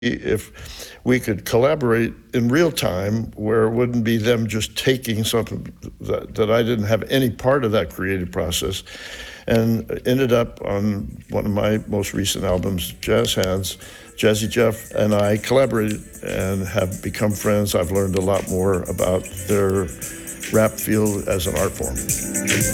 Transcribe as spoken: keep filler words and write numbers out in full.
if we could collaborate in real time where it wouldn't be them just taking something that, that I didn't have any part of that creative process, and ended up on one of my most recent albums, Jazz Hands. Jazzy Jeff and I collaborated and have become friends. I've learned a lot more about their rap field as an art form.